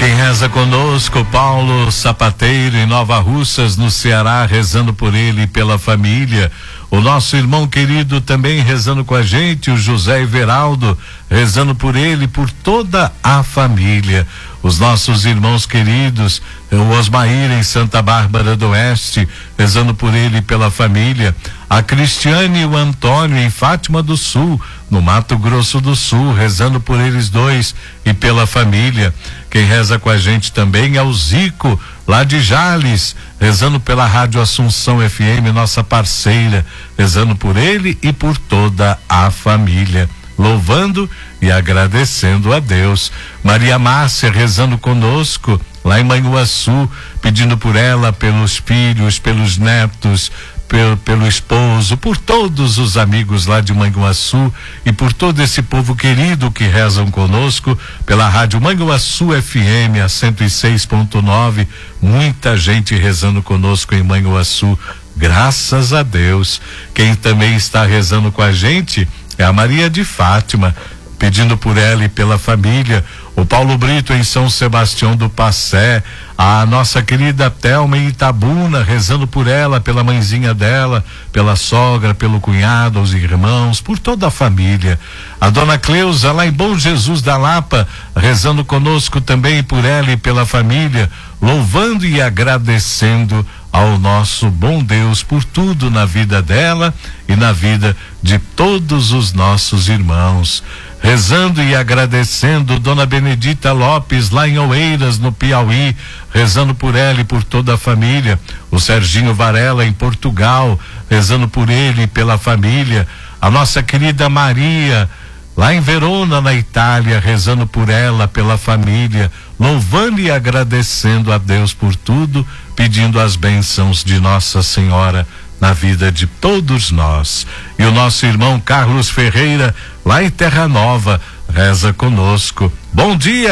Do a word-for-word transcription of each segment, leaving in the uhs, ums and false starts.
Quem reza conosco, Paulo Sapateiro, em Nova Russas, no Ceará, rezando por ele e pela família. O nosso irmão querido também rezando com a gente, o José Everaldo, rezando por ele e por toda a família. Os nossos irmãos queridos, o Osmair em Santa Bárbara do Oeste, rezando por ele e pela família. A Cristiane e o Antônio em Fátima do Sul, no Mato Grosso do Sul, rezando por eles dois e pela família. Quem reza com a gente também é o Zico, lá de Jales, rezando pela Rádio Assunção F M, nossa parceira, rezando por ele e por toda a família, louvando e agradecendo a Deus. Maria Márcia rezando conosco lá em Manhuaçu, pedindo por ela, pelos filhos, pelos netos, pelo, pelo esposo, por todos os amigos lá de Manhuaçu e por todo esse povo querido que rezam conosco pela Rádio Manhuaçu F M, a cento e seis ponto nove. Muita gente rezando conosco em Manhuaçu, graças a Deus. Quem também está rezando com a gente é a Maria de Fátima, pedindo por ela e pela família. O Paulo Brito em São Sebastião do Passé, a nossa querida Thelma em Itabuna, rezando por ela, pela mãezinha dela, pela sogra, pelo cunhado, os irmãos, por toda a família. A dona Cleusa lá em Bom Jesus da Lapa, rezando conosco também por ela e pela família, louvando e agradecendo ao nosso bom Deus por tudo na vida dela e na vida de todos os nossos irmãos. Rezando e agradecendo Dona Benedita Lopes lá em Oeiras, no Piauí, rezando por ela e por toda a família. O Serginho Varela em Portugal, rezando por ele e pela família. A nossa querida Maria lá em Verona, na Itália, rezando por ela, pela família, louvando e agradecendo a Deus por tudo, pedindo as bênçãos de Nossa Senhora na vida de todos nós. E o nosso irmão Carlos Ferreira, lá em Terra Nova, reza conosco. Bom dia,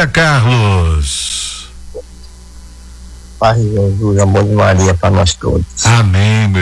Carlos. Paz de Jesus, amor de Maria para nós todos. Amém, meu